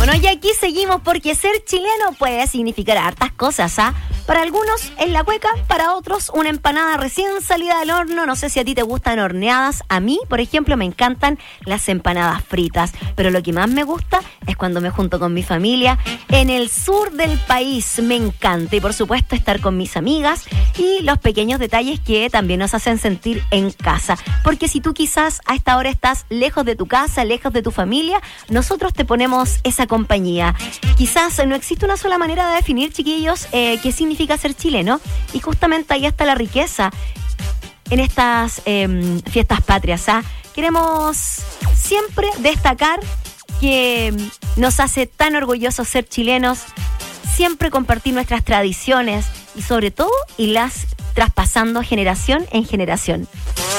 Bueno, y aquí seguimos porque ser chileno puede significar hartas cosas, ¿ah? Para algunos es la cueca, para otros una empanada recién salida del horno. No sé si a ti te gustan horneadas. A mí, por ejemplo, me encantan las empanadas fritas. Pero lo que más me gusta es cuando me junto con mi familia en el sur del país. Me encanta. Y por supuesto estar con mis amigas y los pequeños detalles que también nos hacen sentir en casa. Porque si tú quizás a esta hora estás lejos de tu casa, lejos de tu familia, nosotros te ponemos esa compañía. Quizás no existe una sola manera de definir, chiquillos, qué significa ser chileno, y justamente ahí está la riqueza en estas fiestas patrias, ¿ah? Queremos siempre destacar que nos hace tan orgullosos ser chilenos, siempre compartir nuestras tradiciones y sobre todo irlas traspasando generación en generación.